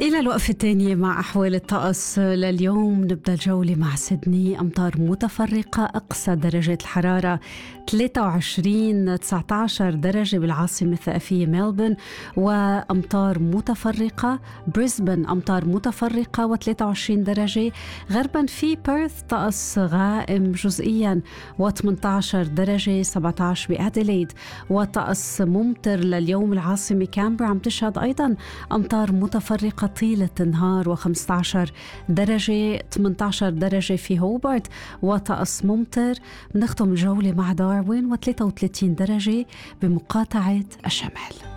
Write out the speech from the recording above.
إلى الوقفة الثانية مع أحوال الطقس لليوم. نبدأ الجولة مع سيدني. أمطار متفرقة، أقصى درجة الحرارة 23 19 درجة بالعاصمة الثقافية ملبورن، وأمطار متفرقة بريسبن أمطار متفرقة و23 درجة. غربا في بيرث طقس غائم جزئيا و18 درجة. 17 بأديلايد وطقس ممطر لليوم. العاصمة كامبرا عم تشهد أيضا أمطار متفرقة طيلة النهار و15 درجة. 18 درجة في هوبارت وطقس ممطر. بنختم الجولة مع داروين و33 درجة بمقاطعة الشمال.